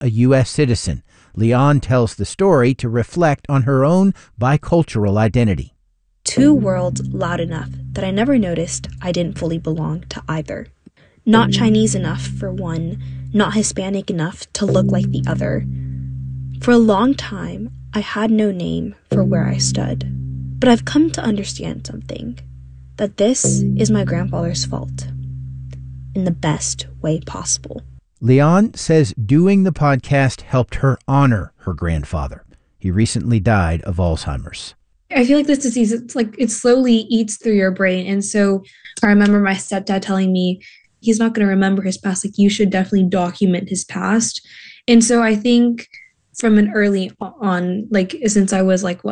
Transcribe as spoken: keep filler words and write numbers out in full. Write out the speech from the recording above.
a U S citizen. Leon tells the story to reflect on her own bicultural identity. Two worlds loud enough that I never noticed I didn't fully belong to either. Not Chinese enough for one, not Hispanic enough to look like the other. For a long time, I had no name for where I stood. But I've come to understand something, that this is my grandfather's fault, in the best way possible. Leon says doing the podcast helped her honor her grandfather. He recently died of Alzheimer's. I feel like this disease, it's like it slowly eats through your brain. And so I remember my stepdad telling me he's not going to remember his past. Like, you should definitely document his past. And so I think from an early on, like since I was like, what,